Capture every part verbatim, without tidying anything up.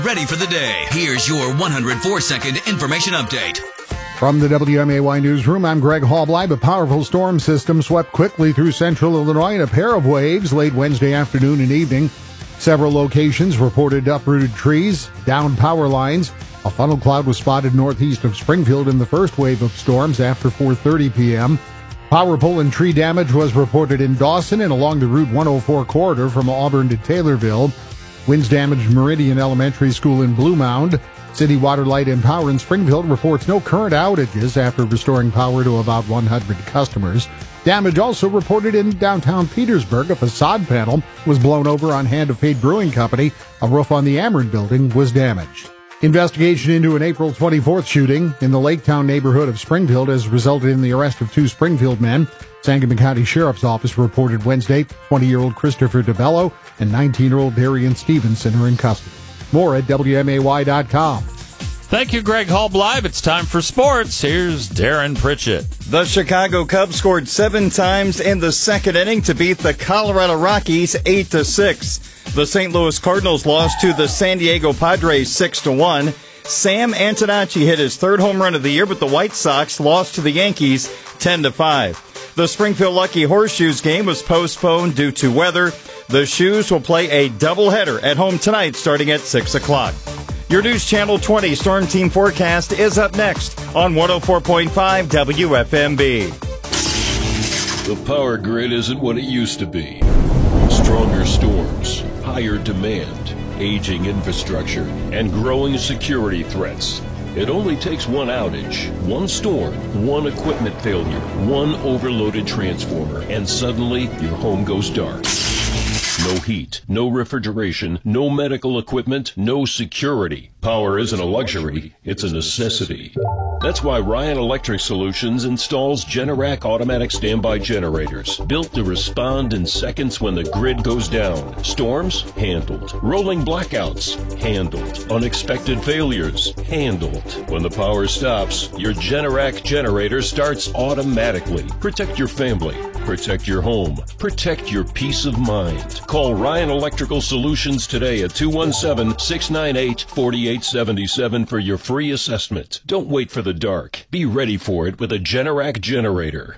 Ready for the day. Here's your one hundred four second information update. From the W M A Y newsroom, I'm Greg Hallbleib. A powerful storm system swept quickly through central Illinois in a pair of waves late Wednesday afternoon and evening. Several locations reported uprooted trees, downed power lines. A funnel cloud was spotted northeast of Springfield in the first wave of storms after four thirty p.m. Power pole and tree damage was reported in Dawson and along the Route one oh four corridor from Auburn to Taylorville. Winds damaged Meridian Elementary School in Blue Mound. City Water, Light and Power in Springfield reports no current outages after restoring power to about one hundred customers. Damage also reported in downtown Petersburg. A facade panel was blown over on Hand of Fate Brewing Company. A roof on the Ameren building was damaged. Investigation into an April twenty-fourth shooting in the Laketown neighborhood of Springfield has resulted in the arrest of two Springfield men. Sangamon County Sheriff's Office reported Wednesday twenty-year-old Christopher DeBello and nineteen-year-old Darian Stevenson are in custody. More at W M A Y dot com. Thank you, Greg Hallbleib. It's time for sports. Here's Darren Pritchett. The Chicago Cubs scored seven times in the second inning to beat the Colorado Rockies eight to six. The Saint Louis Cardinals lost to the San Diego Padres six to one. Sam Antonacci hit his third home run of the year, but the White Sox lost to the Yankees ten to five. The Springfield Lucky Horseshoes game was postponed due to weather. The Shoes will play a doubleheader at home tonight starting at six o'clock. Your News Channel twenty Storm Team forecast is up next on one oh four point five W F M B. The power grid isn't what it used to be. Stronger storms, higher demand, aging infrastructure, and growing security threats. It only takes one outage, one storm, one equipment failure, one overloaded transformer, and suddenly your home goes dark. No heat, no refrigeration, no medical equipment, no security. Power isn't a luxury, it's a necessity. That's why Ryan Electric Solutions installs Generac automatic standby generators, built to respond in seconds when the grid goes down. Storms? Handled. Rolling blackouts? Handled. Unexpected failures? Handled. When the power stops, your Generac generator starts automatically. Protect your family. Protect your home. Protect your peace of mind. Call Ryan Electrical Solutions today at two one seven, six nine eight, four eight seven seven for your free assessment. Don't wait for the dark. Be ready for it with a Generac generator.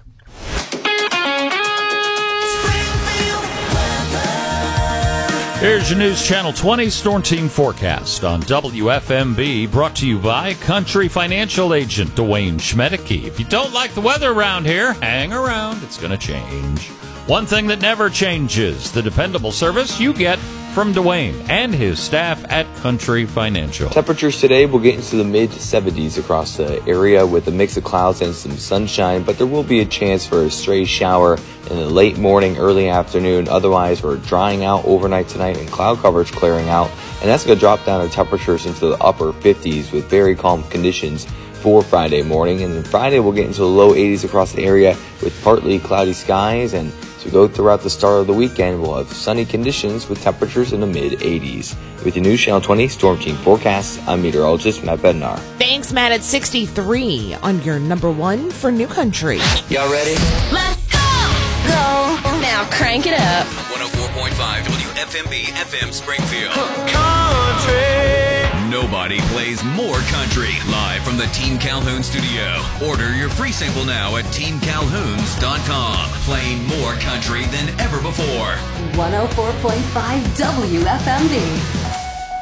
Here's your News Channel twenty Storm Team forecast on W F M B, brought to you by Country Financial Agent Dwayne Schmedeke. If you don't like the weather around here, hang around. It's going to change. One thing that never changes, the dependable service you get from Dwayne and his staff at Country Financial. Temperatures today will get into the mid seventies across the area with a mix of clouds and some sunshine, but there will be a chance for a stray shower in the late morning, early afternoon. Otherwise, we're drying out overnight tonight and cloud coverage clearing out, and that's going to drop down our temperatures into the upper fifties with very calm conditions for Friday morning. And then Friday we'll get into the low eighties across the area with partly cloudy skies, and as we go throughout the start of the weekend, we'll have sunny conditions with temperatures in the mid eighties. With your News Channel twenty Storm Team forecast, I'm meteorologist Matt Bednar. Thanks, Matt. At sixty-three on your number one for New Country. Y'all ready? Let's go! Go! Now crank it up. one oh four point five W F M B F M Springfield. Country! Nobody plays more country. Live from the Team Calhoun studio. Order your free sample now at team calhouns dot com. Playing more country than ever before. one oh four point five W F M B.